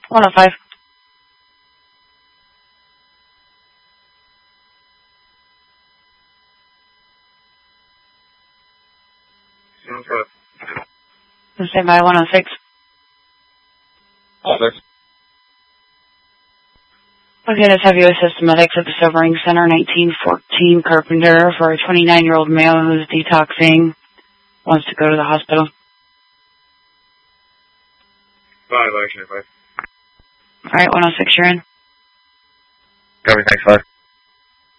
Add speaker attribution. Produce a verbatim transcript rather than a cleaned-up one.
Speaker 1: one oh five. Stand by one oh six.
Speaker 2: Oh, six.
Speaker 1: Okay, let's have you assist medics at the Sobering Center, nineteen fourteen Carpenter, for a twenty-nine-year-old male who's detoxing, wants to go to the hospital.
Speaker 2: Five, actually, five.
Speaker 1: All right, one oh six, you're in.
Speaker 2: Copy, thanks, five.